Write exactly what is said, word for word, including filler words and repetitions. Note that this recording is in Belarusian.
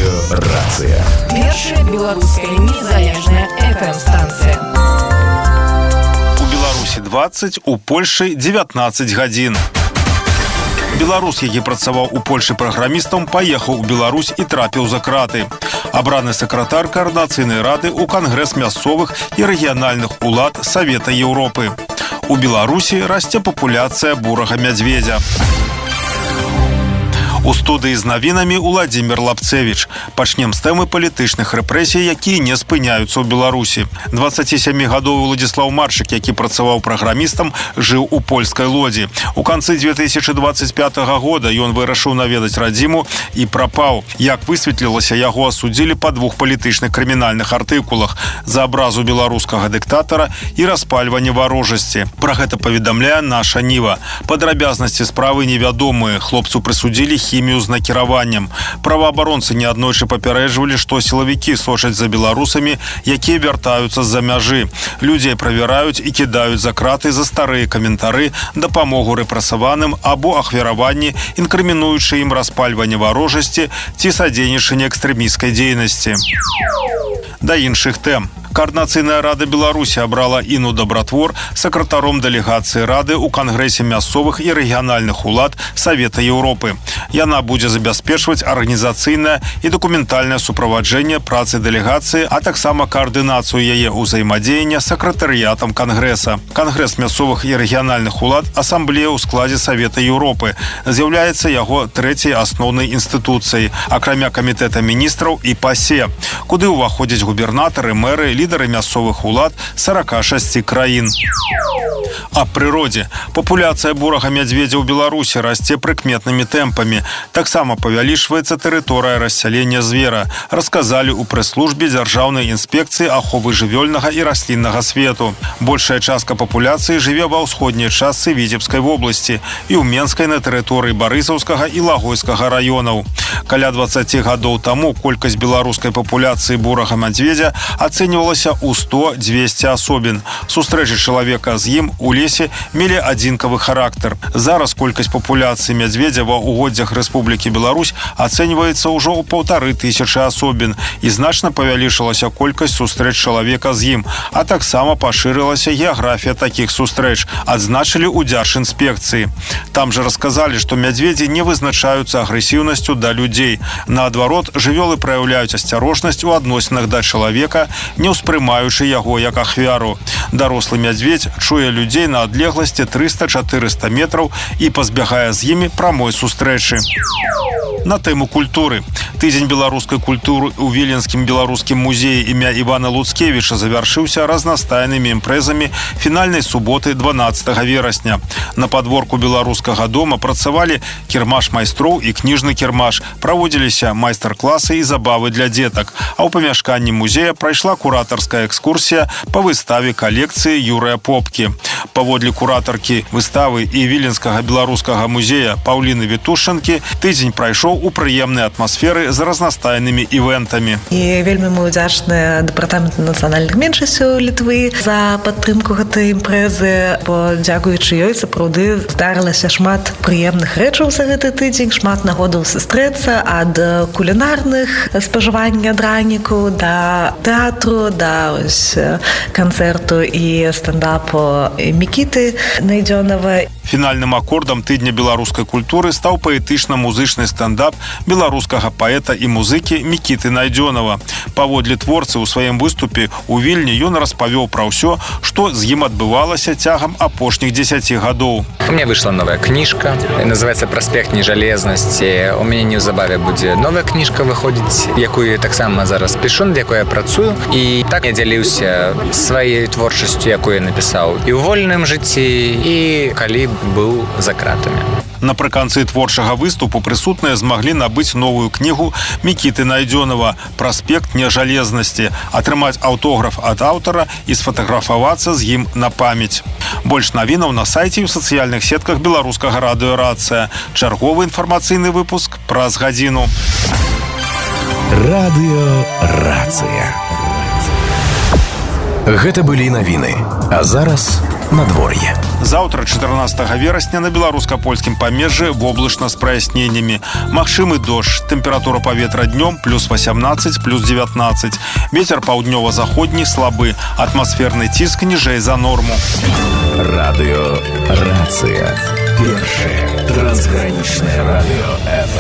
Радыёрацыя. Першая беларуская незалежная эф эм-станцыя. У Беларусі дваццаць, у Польшы дзевятнаццаць гадзін. Беларус, які працаваў у Польшы праграмістам, паехаў у Беларусь і трапіў за краты. Абраны сакратар каардынацыйнай рады ў Кангрэс мясцовых і рэгіянальных улад Савета Еўропы. У Беларусі расце папуляцыя бурага мядзведзя. У студыі з навінамі Уладзімір Лапцевіч. Пачнем з тэмы палітычных рэпрэсій, якія не спыняюцца ў Беларусі. дваццацісямігадовы Уладзіслаў Марчык, які працаваў праграмістам, жыў у польскай Лодзі. У канцы дзве тысячы дваццаць пятага года ён вырашыў наведаць радзіму і прапаў. Як высветлілася, яго асудзілі па двух палітычных крымінальных артыкулах за абразу беларускага дыктатара і распальванне варожасці. Пра гэта паведамляе наша Ніва. Падрабязнасці справы невядомыя. Хлопцу прысудзілі хімію з накіраваннем. Праваабаронцы неаднойчы папярэджвалі, што сілавікі сочаць за беларусамі, якія вяртаюцца з-за мяжы. Людзей правяраюць і кідаюць за краты за старыя каментары, дапамогу рэпрэсаваным або ахвяраванні, інкрымінуючы ім распальванне варожасці ці садзейнічанне экстрэмісцкай дзейнасці. Да іншых тэм. Каардынацыйная рада Беларусі абрала Іну Дабратвор сакратаром дэлегацыі рады ў Кангрэсе мясцовых і рэгіянальных улад Савета Еўропы. Яна будзе забяспечваць арганізацыйнае і дакументальнае суправаджэнне працы дэлегацыі, а таксама каардынацыю яе ўзаемадзеяння з сакратарыятам Кангрэса. Кангрэс мясцовых і рэгіянальных улад асамблея ў складзе Савета Еўропы з'яўляецца яго трэцяй асноўнай інстытуцыяй, акрамя камітэта міністраў і ПАСЕ, куды ўваходзяць губернатары, мэры, лідары мясцовых улад сарака шасці краін. Аб прыродзе. Папуляцыя бурага мядзведзя ў Беларусі расце прыкметнымі тэмпамі. Таксама павялічваецца тэрыторыя рассялення звера, расказалі ў прэс-службе Дзяржаўнай інспекцыі аховы жывёльнага і расліннага свету. Большая частка папуляцыі жыве ва ўсходняй частцы Віцебскай вобласці і ў Менскай на тэрыторыі Барысаўскага і Лагойскага раёнаў. Каля дваццаці гадоў таму колькасць беларускай папуляцыі бурага мядзведзя ацэньвалася ў сто-дзвесце асобін. Сустрэчы чалавека з ім у лесе мелі адзінкавы характар. Зараз колькасць папуляцыі мядзведзя ва ўгоддзях Рэспублікі Беларусь ацэньваецца ўжо ў паўтары тысячы асобін і значна павялічылася колькасць сустрэч чалавека з ім, а таксама пашырылася геаграфія такіх сустрэч, адзначылі ў Дзяржінспекцыі. Там жа расказалі, што мядзведзі не вызначаюцца агрэсіўнасцю да людзей. Наадварот, жывёлы праяўляюць асцярожнасць у адносінах да чалавека, не ўспрымаючы яго як ахвяру. Дарослы мядзведзь чуе людзей на адлегласці трыста-чатырыста метраў і пазбягае з імі прамой сустрэчы. На тэму культуры. Тыдзень беларускай культуры ў Віленскім беларускім музеі імя Івана Луцкевіча завяршыўся разнастайнымі імпрэзамі фінальнай суботы дванаццатага верасня. На падворку беларускага дома працавалі кірмаш майстроў і кніжны кірмаш, праводзіліся майстар-класы і забавы для дзетак, а ў памяшканні музея прайшла куратарская экскурсія па выставе калекцыі Юрыя Попкі. Паводле куратаркі выставы і Віленскага беларускага музея Паўліны Вітушчанкі, тыдзень прайшоў у прыемнай атмасферы з разнастайнымі івэнтамі. І вельмі мы ўдзячныя дэпартаменту нацыянальных меншасцяў Літвы за падтрымку гэтай імпрэзы, бо дзякуючы ёй сапраўды здарылася шмат прыемных рэчаў за гэты тыдзень, шмат нагодаў сустрэцца ад кулінарных спажывання драніку да тэатру, да ось канцэрту і стендапу Мікіты Найдзёнава. Фінальным акордам тыдня беларускай культуры стаў паэтычна-музычны стендап беларускага паэта і музыкі Мікіты Найдзёнава. Паводле творцы ў сваім выступе ў Вільні ён распавёў пра ўсё, што з ім адбывалася цягам апошніх дзесяці гадоў. У меня вышла новая кніжка, называецца «Праспект нежалезнасці». У мяне неўзабаве будзе новая кніжка выходзіць, якую таксама зараз пішу, над якой я працую. І так я дзяліўся сваёй творчасцю, якую я напісаў і ў вольным жыцці, і калі быў за кратамі. Напрыканцы творчага выступу прысутныя змаглі набыць новую кнігу Мікіты Найдзёнава «Праспект нежалезнасці», атрымаць аўтограф ад аўтара і сфатаграфавацца з ім на памяць. Больш навінаў на сайце і ў сацыяльных сетках беларускага радыёрацыя. Чарговы інфармацыйны выпуск праз гадзіну. Радыёрацыя. Гэта былі навіны. А зараз надвор'е. Заўтра чатырнаццатага верасня на беларуска-польскім памежжы воблачна з праясненнямі. Магчымы дождж. Тэмпература паветра днём плюс восемнадцать, плюс девятнадцать. Вецер паўднёва-заходні слабы. Атмасферны ціск ніжэй за норму. Радыё Рацыя. Першае трансгранічнае радыё эф эм.